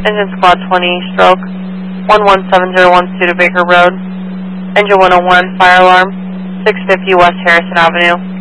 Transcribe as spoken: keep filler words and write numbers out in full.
Engine Squad twenty, stroke one one seven zero one Studebaker Road. Engine one oh one, fire alarm, six fifty West Harrison Avenue.